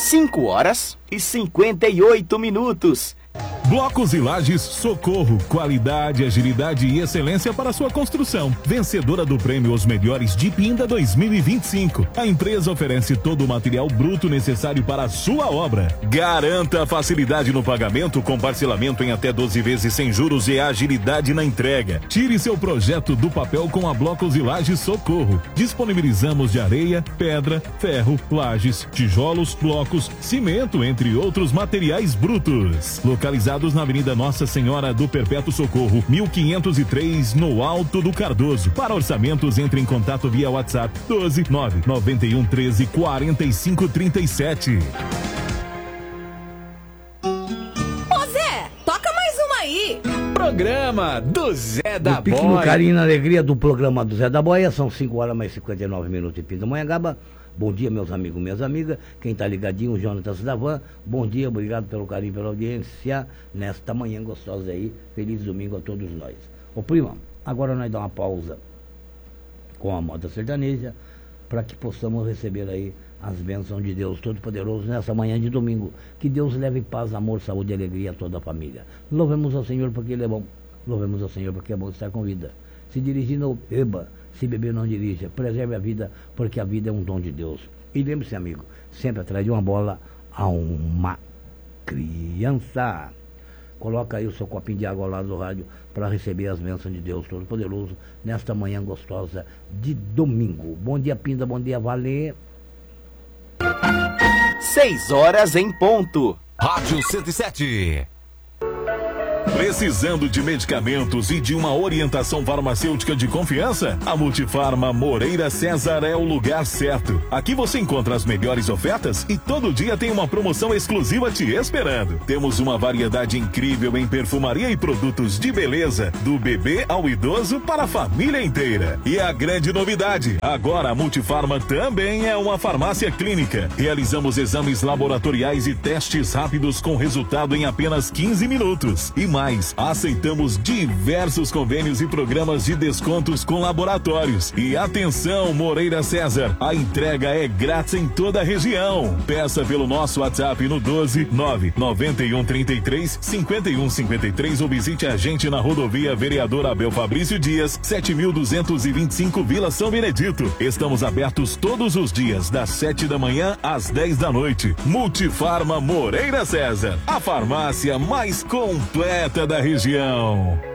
5h58. Blocos e Lajes Socorro, qualidade, agilidade e excelência para sua construção. Vencedora do prêmio Os Melhores de Pinda 2025. A empresa oferece todo o material bruto necessário para a sua obra. Garanta facilidade no pagamento com parcelamento em até 12 vezes sem juros e agilidade na entrega. Tire seu projeto do papel com a Blocos e Lajes Socorro. Disponibilizamos de areia, pedra, ferro, lajes, tijolos, blocos, cimento, entre outros materiais brutos. Localizados na Avenida Nossa Senhora do Perpétuo Socorro, 1503, no Alto do Cardoso. Para orçamentos, entre em contato via WhatsApp 12 991 13 45 37. Ô Zé, toca mais uma aí. Programa do Zé da Boia. No carinho e na alegria do programa do Zé da Boia, são 5h mais 59 minutos em Pindamonhangaba. Bom dia, meus amigos, minhas amigas. Quem tá ligadinho, o Jonatas Davan. Bom dia, obrigado pelo carinho, pela audiência. Nesta manhã gostosa aí. Feliz domingo a todos nós. Ô prima, agora nós damos uma pausa com a moda sertaneja para que possamos receber aí as bênçãos de Deus Todo-Poderoso nessa manhã de domingo. Que Deus leve paz, amor, saúde e alegria a toda a família. Louvemos ao Senhor porque Ele é bom. Louvemos ao Senhor porque é bom estar com vida. Se dirigir, não beba. Se beber, não dirija. Preserve a vida, porque a vida é um dom de Deus. E lembre-se, amigo, sempre atrás de uma bola há uma criança. Coloca aí o seu copinho de água ao lado do rádio para receber as bênçãos de Deus Todo-Poderoso nesta manhã gostosa de domingo. Bom dia, Pinda. Bom dia, Valê. 6h em ponto. Rádio 107. Precisando de medicamentos e de uma orientação farmacêutica de confiança? A Multifarma Moreira César é o lugar certo. Aqui você encontra as melhores ofertas e todo dia tem uma promoção exclusiva te esperando. Temos uma variedade incrível em perfumaria e produtos de beleza, do bebê ao idoso para a família inteira. E a grande novidade, agora a Multifarma também é uma farmácia clínica. Realizamos exames laboratoriais e testes rápidos com resultado em apenas 15 minutos. E mais, aceitamos diversos convênios e programas de descontos com laboratórios. E atenção, Moreira César, a entrega é grátis em toda a região. Peça pelo nosso WhatsApp no 12 991 33 51 53 ou visite a gente na rodovia Vereador Abel Fabrício Dias, 7225 Vila São Benedito. Estamos abertos todos os dias, das 7 da manhã às 10 da noite. Multifarma Moreira César, a farmácia mais completa da região.